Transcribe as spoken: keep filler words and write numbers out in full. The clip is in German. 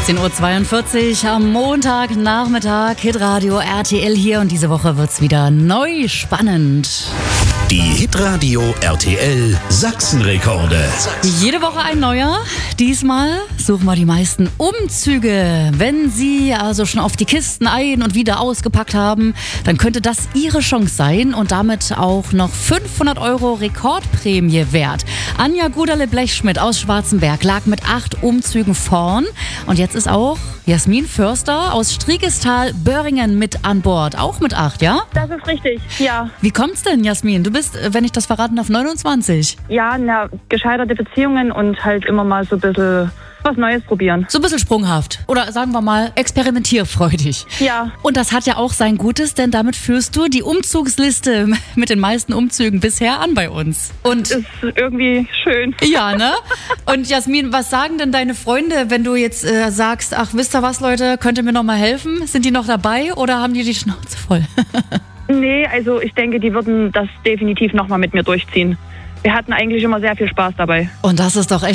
siebzehn Uhr zweiundvierzig am Montagnachmittag, Hitradio R T L hier und diese Woche wird's wieder neu spannend. Die Hitradio R T L Sachsenrekorde. Jede Woche ein neuer. Diesmal suchen wir die meisten Umzüge. Wenn Sie also schon auf die Kisten ein- und wieder ausgepackt haben, dann könnte das Ihre Chance sein und damit auch noch fünfhundert Euro Rekordprämie wert. Anja Guderle-Blechschmidt aus Schwarzenberg lag mit acht Umzügen vorn und jetzt ist auch Jasmin Förster aus Striegestal-Böhringen mit an Bord. Auch mit acht, ja? Das ist richtig, ja. Wie kommt's denn, Jasmin? Du bist, wenn ich das verraten darf, neunundzwanzig. Ja, na, gescheiterte Beziehungen und halt immer mal so ein bisschen was Neues probieren. So ein bisschen sprunghaft. Oder sagen wir mal, experimentierfreudig. Ja. Und das hat ja auch sein Gutes, denn damit führst du die Umzugsliste mit den meisten Umzügen bisher an bei uns. Und Ist irgendwie schön. ja, ne? Und Jasmin, was sagen denn deine Freunde, wenn du jetzt äh, sagst, ach, wisst ihr was, Leute, könnt ihr mir noch mal helfen? Sind die noch dabei oder haben die die Schnauze voll? Nee, also ich denke, die würden das definitiv nochmal mit mir durchziehen. Wir hatten eigentlich immer sehr viel Spaß dabei. Und das ist doch echt